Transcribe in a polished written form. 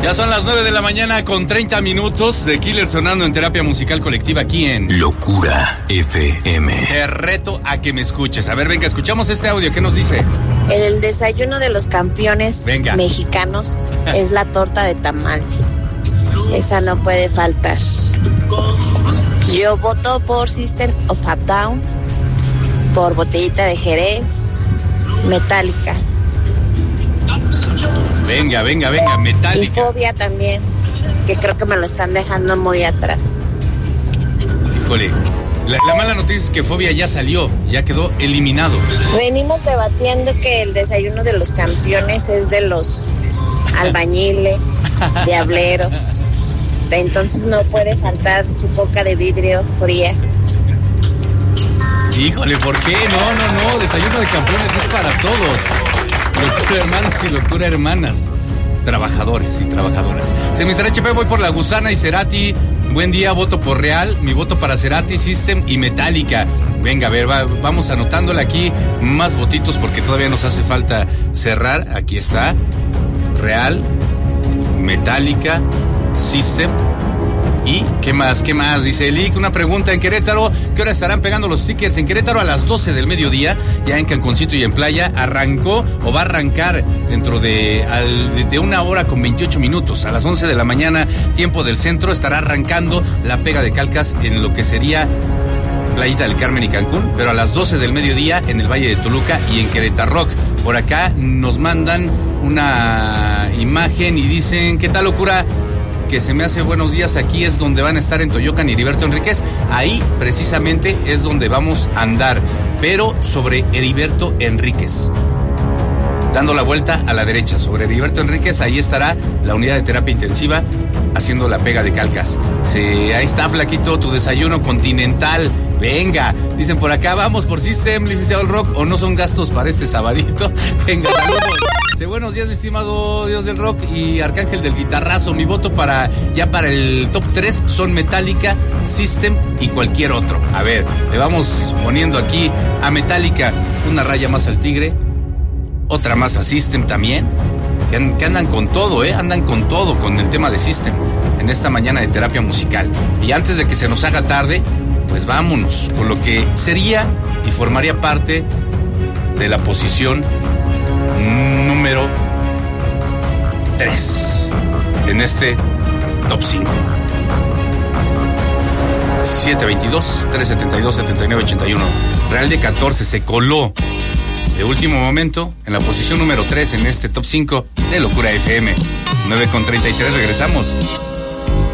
Ya son las 9 de la mañana con 30 minutos de Killer sonando en terapia musical colectiva aquí en Locura FM. Te reto a que me escuches. A ver, venga, escuchamos este audio. ¿Qué nos dice? El desayuno de los campeones mexicanos es la torta de tamal. Esa no puede faltar. Yo voto por System of a Down, por Botellita de Jerez, Metallica. Venga, Metallica. Y Fobia también, que creo que me lo están dejando muy atrás. Híjole, la mala noticia es que Fobia ya salió, ya quedó eliminado. Venimos debatiendo que el desayuno de los campeones es de los albañiles, diableros. Entonces no puede faltar su coca de vidrio fría. Híjole, ¿por qué? No, desayuno de campeones es para todos. Locura hermanos y locura hermanas. Trabajadores y trabajadoras. Se Mr. HP, voy por La Gusana y Cerati. Buen día, voto por Real. Mi voto para Cerati, System y Metallica. Venga, a ver, vamos anotándole aquí más votitos porque todavía nos hace falta cerrar. Aquí está. Real, Metallica, System. ¿Y qué más? Dice Elic, una pregunta en Querétaro. ¿Qué hora estarán pegando los stickers? En Querétaro a las 12 del mediodía, ya en Canconcito y en Playa. Arrancó o va a arrancar dentro de 1 hora con 28 minutos. A las 11 de la mañana, tiempo del centro, estará arrancando la pega de calcas en lo que sería Playita del Carmen y Cancún, pero a las 12 del mediodía en el Valle de Toluca y en Querétaro Rock. Por acá nos mandan una imagen y dicen, ¿qué tal, locura? Que se me hace buenos días, aquí es donde van a estar en Toyocan y Heriberto Enríquez, ahí precisamente es donde vamos a andar, pero sobre Heriberto Enríquez, dando la vuelta a la derecha, sobre Heriberto Enríquez, ahí estará la unidad de terapia intensiva haciendo la pega de calcas. Ahí está, flaquito, tu desayuno continental, venga, dicen por acá, vamos por System, licenciado el Rock, o no son gastos para este sabadito, venga, saludos. Buenos días, mi estimado Dios del Rock y Arcángel del Guitarrazo. Mi voto para el top 3 son Metallica, System y cualquier otro. A ver, le vamos poniendo aquí a Metallica una raya más al tigre, otra más a System también, que andan con todo, andan con todo con el tema de System en esta mañana de terapia musical. Y antes de que se nos haga tarde, pues vámonos con lo que sería y formaría parte de la posición número 3 en este top 5. 722-372-7981. Real de 14 se coló de último momento en la posición número 3 en este top 5 de Locura FM. 9:33, regresamos.